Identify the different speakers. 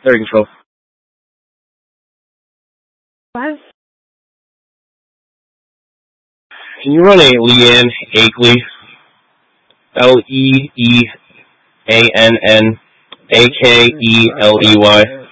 Speaker 1: Area control.
Speaker 2: What?
Speaker 1: Can you run a Leanne Akeley? LeeAnnAkeley?